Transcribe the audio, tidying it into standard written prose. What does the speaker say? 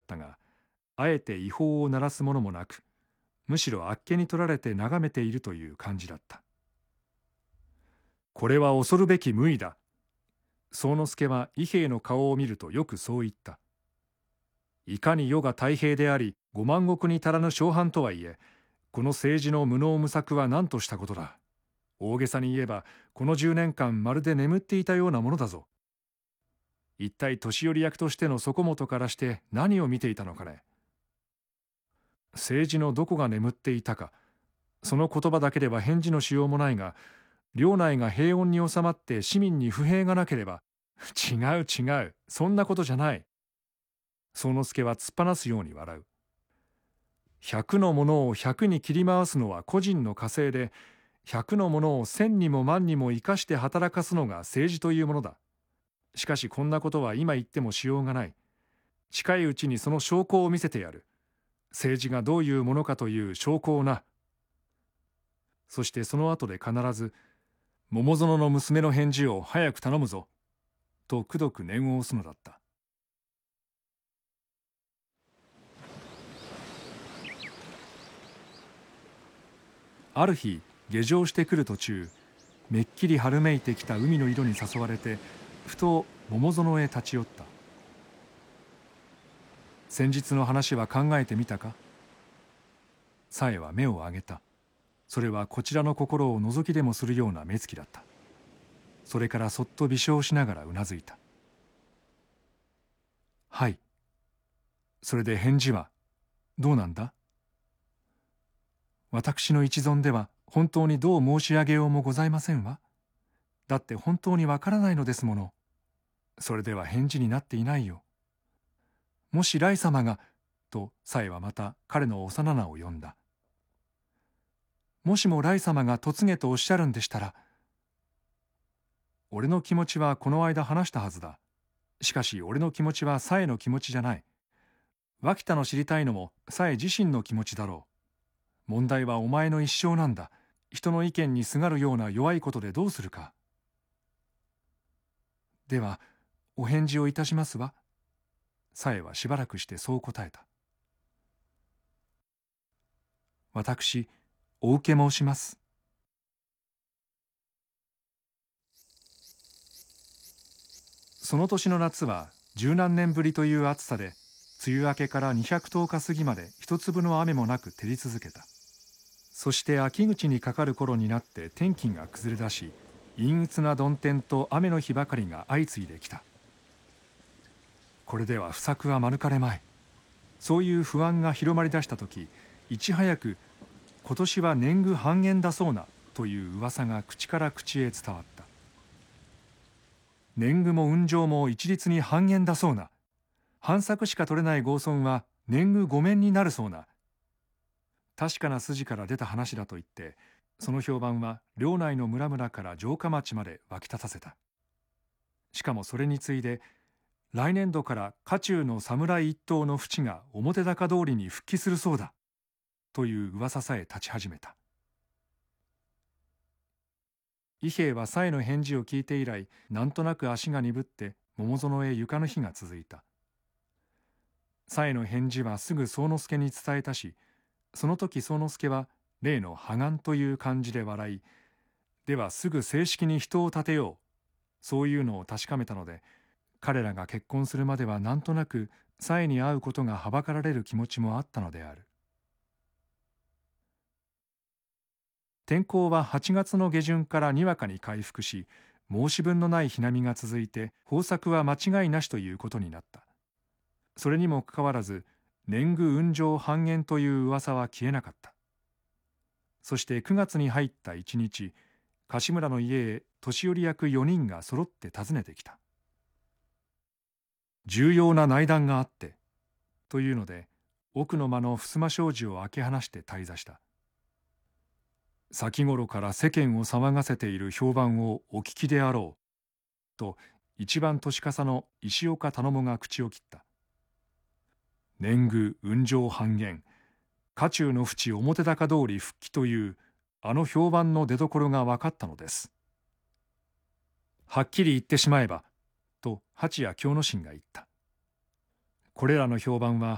ったが、あえて違法を鳴らすものもなく、むしろあっけに取られて眺めているという感じだった。これは恐るべき無為だ。宗之助は伊兵衛の顔を見るとよくそう言った。いかに世が太平であり、5万石に足らぬ小藩とはいえ、この政治の無能無策は何としたことだ。大げさに言えば、この10年間まるで眠っていたようなものだぞ。一体年寄り役としての底本からして何を見ていたのかね。政治のどこが眠っていたか、その言葉だけでは返事のしようもないが、領内が平穏に収まって市民に不平がなければ、違う違う、そんなことじゃない。宗之助は突っ放すように笑う。100のものを100に切り回すのは個人の家政で、100のものを1000にも万にも生かして働かすのが政治というものだ。しかしこんなことは今言ってもしようがない。近いうちにその証拠を見せてやる。政治がどういうものかという証拠をな。そしてその後で必ず、桃園の娘の返事を早く頼むぞ、とくどく念を押すのだった。ある日、下城してくる途中、めっきり春めいてきた海の色に誘われて、ふと桃園へ立ち寄った。先日の話は考えてみたか。紗江は目を上げた。それはこちらの心を覗きでもするような目つきだった。それからそっと微笑しながらうなずいた。はい。それで返事はどうなんだ。私の一存では本当にどう申し上げようもございませんわ。だって本当にわからないのですもの。それでは返事になっていないよ。もし頼様が、と紗江はまた彼の幼名を呼んだ。もしも頼様が嫁げとおっしゃるんでしたら、俺の気持ちはこの間話したはずだ。しかし俺の気持ちは紗江の気持ちじゃない。脇田の知りたいのも紗江自身の気持ちだろう。問題はお前の一生なんだ。人の意見にすがるような弱いことでどうするか。ではお返事をいたしますわ。紗江はしばらくしてそう答えた。私、お受け申します。その年の夏は十何年ぶりという暑さで、梅雨明けから210日過ぎまで一粒の雨もなく照り続けた。そして秋口にかかる頃になって天気が崩れ出し、陰鬱な曇天と雨の日ばかりが相次いできた。これでは不作は免れまい。そういう不安が広まり出した時、いち早く今年は年貢半減だそうなという噂が口から口へ伝わった。年貢も運上も一律に半減だそうな。半作しか取れない豪村は年貢5面になるそうな。確かな筋から出た話だと言って、その評判は領内の村々から城下町まで沸き立たせた。しかもそれに次いで、来年度から家中の侍一党の淵が表高通りに復帰するそうだという噂さえ立ち始めた。伊兵衛は紗江の返事を聞いて以来、なんとなく足が鈍って桃園へ行かぬ日が続いた。紗江の返事はすぐ宗之助に伝えたし、その時宗之助は例の破顔という感じで笑い、ではすぐ正式に人を立てよう、そういうのを確かめたので、彼らが結婚するまではなんとなく紗江に会うことがはばかられる気持ちもあったのである。天候は8月の下旬からにわかに回復し、申し分のない日並みが続いて、豊作は間違いなしということになった。それにもかかわらず、年貢運上半減という噂は消えなかった。そして9月に入った一日、柏村の家へ年寄り役4人が揃って訪ねてきた。重要な内談があって、というので、奥の間の襖障子を開け放して退座した。先頃から世間を騒がせている評判をお聞きであろう、と一番年かさの石岡頼母が口を切った。年貢運上半減、家中の淵表高通り復帰というあの評判の出どころが分かったのです。はっきり言ってしまえば、と八谷京之進が言った。これらの評判は